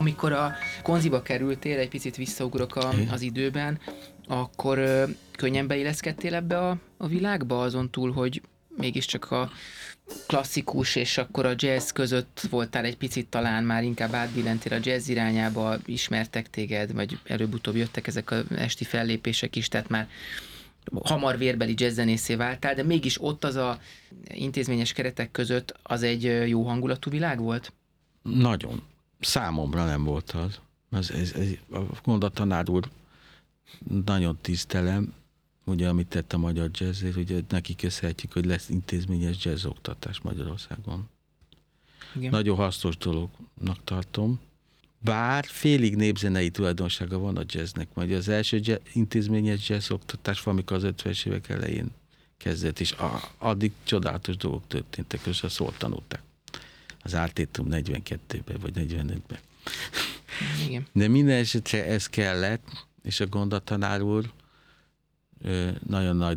Amikor a konziba kerültél, egy picit visszaugrok az időben, akkor könnyen beilleszkedtél ebbe a világba, azon túl, hogy mégiscsak a klasszikus és akkor a jazz között voltál egy picit, talán már inkább átbillentél a jazz irányába, ismertek téged, vagy előbb-utóbb jöttek ezek az esti fellépések is, tehát már hamar vérbeli jazzzenészé váltál, de mégis ott az a intézményes keretek között az egy jó hangulatú világ volt? Nagyon. Számomra nem volt az. A gondatanár úr nagyon tisztelem, ugye, amit tett a magyar jazzért, ugye neki köszönhetjük, hogy lesz intézményes jazz oktatás Magyarországon. Igen. Nagyon hasznos dolognak tartom. Bár félig népzenei tulajdonsága van a jazznek, majd az első intézményes jazz oktatás valamikor az 50-es évek elején kezdett, és addig csodálatos dolgok történtek, és a szót tanulták. Az Artétum 42-ben, vagy 45-ben. Igen. De minden esetre ez kellett, és a gondatanár úr nagyon nagy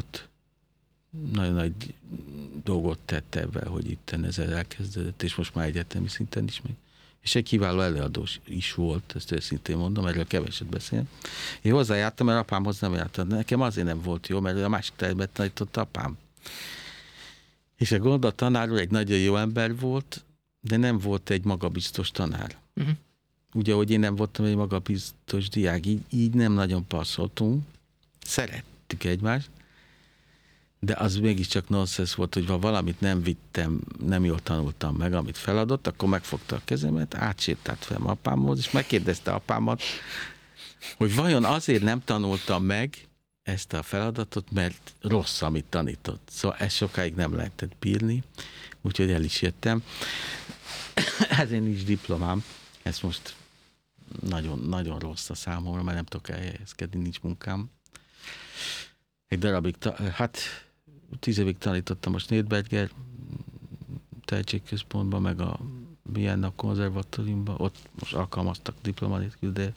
dolgot tett ebben, hogy itt ezzel elkezdődött, és most már egyetemi szinten is még. És egy kiváló előadó is volt, ezt őszintén mondom, erről keveset beszélni. Én hozzájártam, mert apámhoz nem jártam. Nekem azért nem volt jó, mert a másik területben tanított apám. És a gondatanár úr egy nagyon jó ember volt, de nem volt egy magabiztos tanár. Uh-huh. Ugye, hogy én nem voltam egy magabiztos diák, így nem nagyon passzoltunk. Szerettük egymást, de az mégiscsak nonsens volt, hogy ha valamit nem vittem, nem jól tanultam meg, amit feladott, akkor megfogta a kezemet, átsétált fel apámhoz, és megkérdezte apámat, hogy vajon azért nem tanultam meg ezt a feladatot, mert rossz, amit tanított. Szóval ezt sokáig nem lehetett bírni, úgyhogy el is jöttem. Ezért nincs diplomám. Ez most nagyon, nagyon rossz a számomra, mert nem tudok elhelyezkedni, nincs munkám. Egy darabig, 10 évig tanítottam a Snédberger tehetségközpontban, meg a Vienna konzervatóriumban, ott most alkalmaztak diploma nélkül, de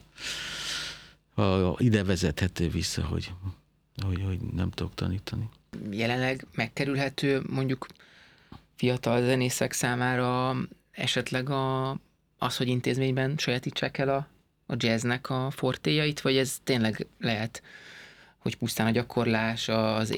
ide vezethető vissza, hogy nem tudok tanítani. Jelenleg megkerülhető mondjuk fiatal zenészek számára esetleg az, hogy intézményben sajátítsák el a jazznek a fortéjait, vagy ez tényleg lehet, hogy pusztán a gyakorlás, az